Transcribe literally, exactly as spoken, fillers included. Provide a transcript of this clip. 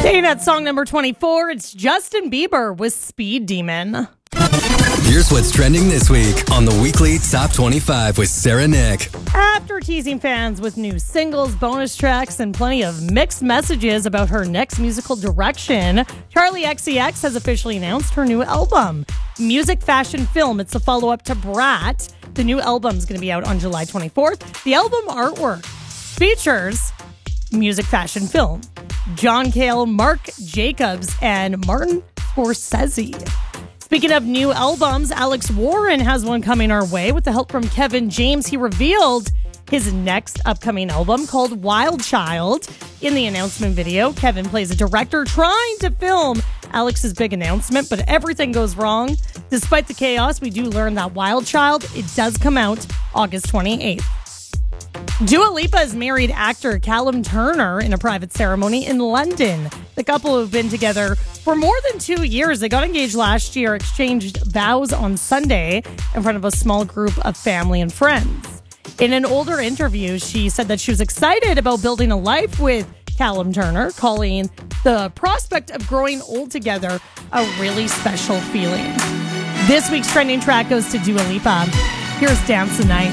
Staying at song number twenty-four, it's Justin Bieber with Speed Demon. Here's what's trending this week on the weekly Top twenty-five with Sarah Nick. After teasing fans with new singles, bonus tracks, and plenty of mixed messages about her next musical direction, Charli X C X has officially announced her new album, Music Fashion Film. It's a follow-up to Brat. The new album is going to be out on July twenty-fourth. The album artwork features Music Fashion Film, John Cale, Marc Jacobs, and Martin Scorsese. Speaking of new albums, Alex Warren has one coming our way with the help from Kevin James. He revealed his next upcoming album called Wild Child. In the announcement video, Kevin plays a director trying to film Alex's big announcement, but everything goes wrong. Despite the chaos, we do learn that Wild Child, it does come out August twenty-eighth. Dua Lipa has married actor Callum Turner in a private ceremony in London. The couple have been together for more than two years. They got engaged last year, exchanged vows on Sunday in front of a small group of family and friends. In an older interview, she said that she was excited about building a life with Callum Turner, calling the prospect of growing old together a really special feeling. This week's trending track goes to Dua Lipa. Here's Dance the Night.